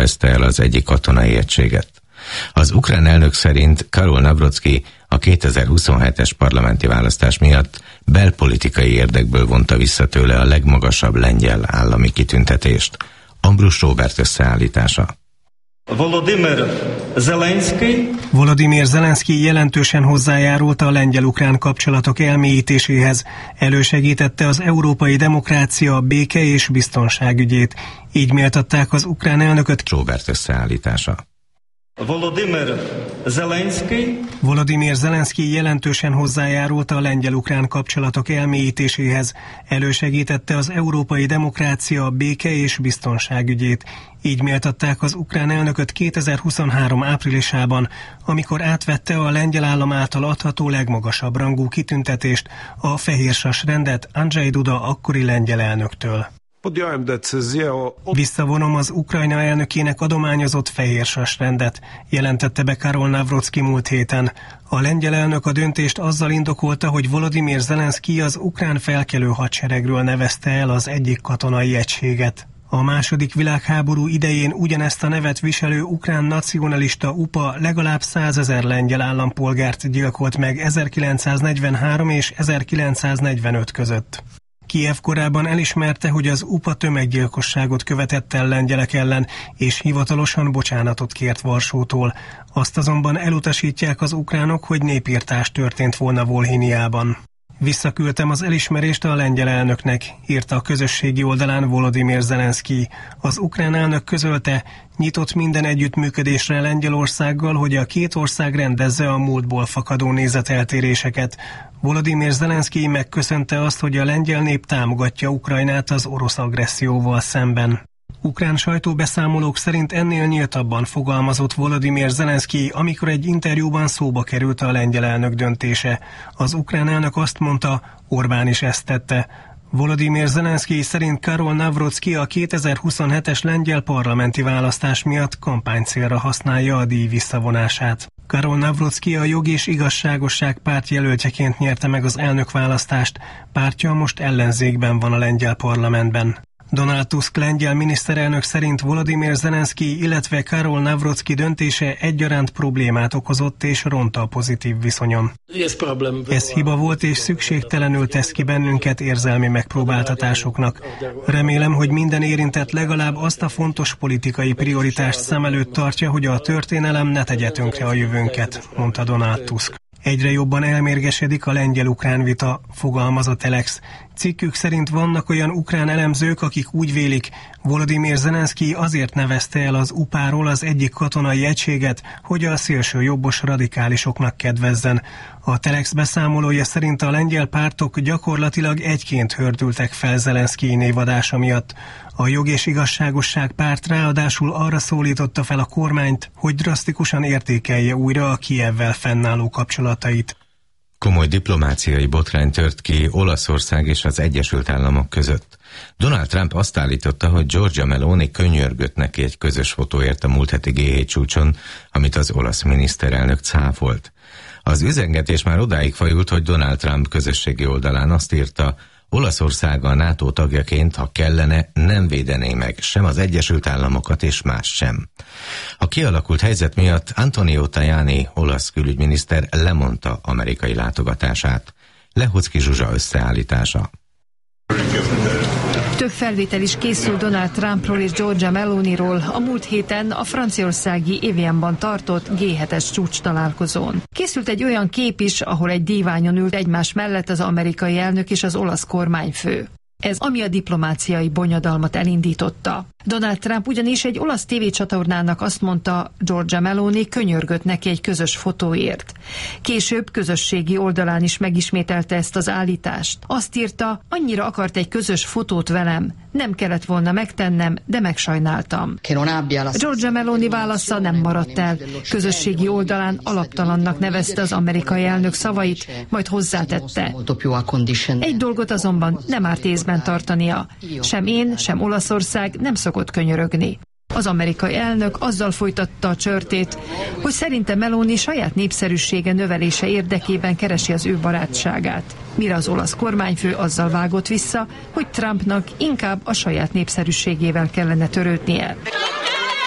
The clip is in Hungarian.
nevezte el az egyik katonai egységet. Az ukrán elnök szerint Karol Nawrocki a 2027-es parlamenti választás miatt belpolitikai érdekből vonta vissza tőle a legmagasabb lengyel állami kitüntetést. Ambrus Róbert összeállítása. Volodymyr Zelenszky jelentősen hozzájárult a lengyel-ukrán kapcsolatok elmélyítéséhez, elősegítette az európai demokrácia, béke és biztonság ügyét. Így méltatták az ukrán elnököt. Róbert összeállítása. Volodymyr Zelenszky jelentősen hozzájárult a lengyel-ukrán kapcsolatok elmélyítéséhez, elősegítette az európai demokrácia, béke és biztonság ügyét. Így méltatták az ukrán elnököt 2023 áprilisában, amikor átvette a lengyel állam által adható legmagasabb rangú kitüntetést, a Fehérsas rendet Andrzej Duda akkori lengyel elnöktől. Visszavonom az Ukrajna elnökének adományozott Fehérsas rendet, jelentette be Karol Nawrocki múlt héten. A lengyel elnök a döntést azzal indokolta, hogy Volodymyr Zelenszky az ukrán felkelő hadseregről nevezte el az egyik katonai egységet. A második világháború idején ugyanezt a nevet viselő ukrán nacionalista UPA legalább 100 000 lengyel állampolgárt gyilkolt meg 1943 és 1945 között. Kijev korábban elismerte, hogy az UPA tömeggyilkosságot követett el lengyelek ellen, és hivatalosan bocsánatot kért Varsótól. Azt azonban elutasítják az ukránok, hogy népirtás történt volna Volhiniában. Visszaküldtem az elismerést a lengyel elnöknek, írta a közösségi oldalán Volodymyr Zelenszky. Az ukrán elnök közölte, nyitott minden együttműködésre Lengyelországgal, hogy a két ország rendezze a múltból fakadó nézeteltéréseket. Volodymyr Zelenszky megköszönte azt, hogy a lengyel nép támogatja Ukrajnát az orosz agresszióval szemben. Ukrán sajtóbeszámolók szerint ennél nyíltabban fogalmazott Volodymyr Zelenszky, amikor egy interjúban szóba került a lengyel elnök döntése. Az ukrán elnök azt mondta, Orbán is ezt tette. Volodymyr Zelenszky szerint Karol Nawrocki a 2027-es lengyel parlamenti választás miatt kampánycélra használja a díj visszavonását. Karol Nawrocki a Jog és Igazságosság párt jelöltjeként nyerte meg az elnökválasztást, pártja most ellenzékben van a lengyel parlamentben. Donald Tusk lengyel miniszterelnök szerint Volodymyr Zelenszky, illetve Karol Nawrocki döntése egyaránt problémát okozott és ront a pozitív viszonyon. Ez hiba volt és szükségtelenül tesz ki bennünket érzelmi megpróbáltatásoknak. Remélem, hogy minden érintett legalább azt a fontos politikai prioritást szem előtt tartja, hogy a történelem ne tegye tönkre a jövőnket, mondta Donald Tusk. Egyre jobban elmérgesedik a lengyel-ukrán vita, fogalmaz a Telex. Cikkük szerint vannak olyan ukrán elemzők, akik úgy vélik, Volodymyr Zelenszky azért nevezte el az UPA-ról az egyik katonai egységet, hogy a szélső jobbos radikálisoknak kedvezzen. A Telex beszámolója szerint a lengyel pártok gyakorlatilag egyként hördültek fel Zelenszky névadása miatt. A Jog és Igazságosság párt ráadásul arra szólította fel a kormányt, hogy drasztikusan értékelje újra a Kijevvel fennálló kapcsolatait. Komoly diplomáciai botrány tört ki Olaszország és az Egyesült Államok között. Donald Trump azt állította, hogy Giorgia Meloni könyörgött neki egy közös fotóért a múlt heti G7 csúcson, amit az olasz miniszterelnök cáfolt. Az üzengetés már odáig fajult, hogy Donald Trump közösségi oldalán azt írta, Olaszország a NATO tagjaként, ha kellene, nem védené meg sem az Egyesült Államokat és más sem. A kialakult helyzet miatt Antonio Tajani, olasz külügyminiszter lemondta amerikai látogatását. Lehocki Zsuzsa összeállítása. Több felvétel is készül Donald Trumpról és Giorgia Meloniról a múlt héten a franciaországi Evianban tartott G7-es csúcs találkozón. Készült egy olyan kép is, ahol egy díványon ült egymás mellett az amerikai elnök és az olasz kormányfő. Ez ami a diplomáciai bonyodalmat elindította. Donald Trump ugyanis egy olasz tévécsatornának azt mondta, Giorgia Meloni könyörgött neki egy közös fotóért. Később közösségi oldalán is megismételte ezt az állítást. Azt írta, annyira akart egy közös fotót velem, nem kellett volna megtennem, de megsajnáltam. Giorgia Meloni válasza nem maradt el. Közösségi oldalán alaptalannak nevezte az amerikai elnök szavait, majd hozzátette. Egy dolgot azonban nem árt észben tartania. Sem én, sem Olaszország nem szokott könyörögni. Az amerikai elnök azzal folytatta a csörtét, hogy szerinte Meloni saját népszerűsége növelése érdekében keresi az ő barátságát. Mire az olasz kormányfő azzal vágott vissza, hogy Trumpnak inkább a saját népszerűségével kellene törődnie.